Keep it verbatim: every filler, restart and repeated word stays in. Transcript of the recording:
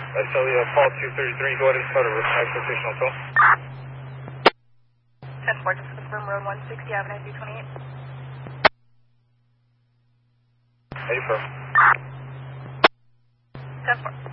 Visalia, Paul two thirty-three, go ahead and start a expectational tow. ten four, just confirm road one sixty, Avenue D twenty-eight. Hey, firm. ten four.